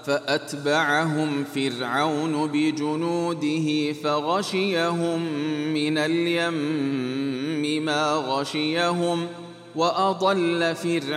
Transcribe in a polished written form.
فأتبعهم فرعون بجنوده فغشيهم من اليم ما غشيهم وأضل فرعون